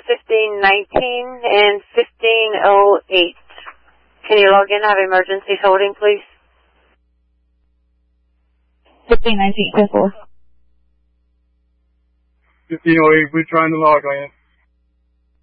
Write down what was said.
1519 and 1508. Can you log in? Have emergencies holding, please? 1519, 10-4. 1508, we're trying to log in.